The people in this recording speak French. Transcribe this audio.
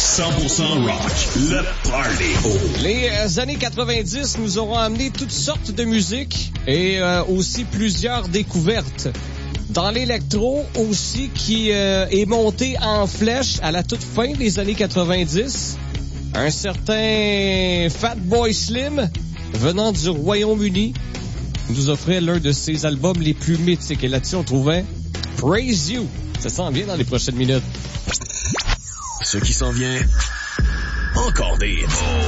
100% rock, le party. Les années 90 nous auront amené toutes sortes de musique et aussi plusieurs découvertes. Dans l'électro aussi qui est monté en flèche à la toute fin des années 90. Un certain Fatboy Slim, venant du Royaume-Uni, nous offrait l'un de ses albums les plus mythiques. Et là-dessus, on trouvait Praise You. Ça s'en vient dans les prochaines minutes. Ce qui s'en vient, encore des hits.